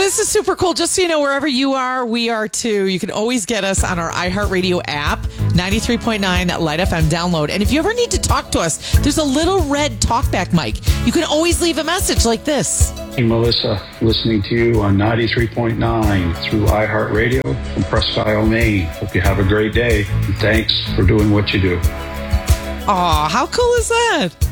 this is super cool. Just so you know, wherever you are, we are too. You can always get us on our iHeartRadio app, 93.9 Light FM download. And if you ever need to talk to us, there's a little red talkback mic. You can always leave a message like this. Hey, Melissa, listening to you on 93.9 through iHeartRadio from Presque Isle, Maine. Hope you have a great day. And thanks for doing what you do. Aw, how cool is that?